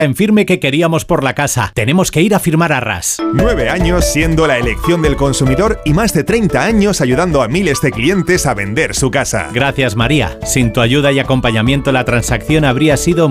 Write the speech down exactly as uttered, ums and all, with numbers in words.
En Firme que queríamos por la casa. Tenemos que ir a firmar arras. Nueve años siendo la elección del consumidor y más de treinta años ayudando a miles de clientes a vender su casa. Gracias, María. Sin tu ayuda y acompañamiento la transacción habría sido